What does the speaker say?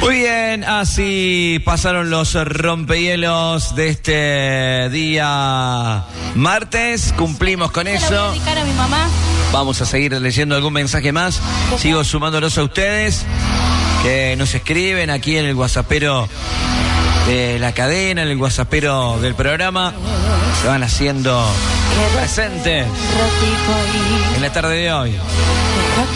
Muy bien, así pasaron los rompehielos de este día martes. Cumplimos con eso. Voy a dedicar a mi mamá. Vamos a seguir leyendo algún mensaje más. Sigo sumándolos a ustedes que nos escriben aquí en el WhatsAppero de la cadena, en el WhatsAppero del programa. Se van haciendo presentes en la tarde de hoy.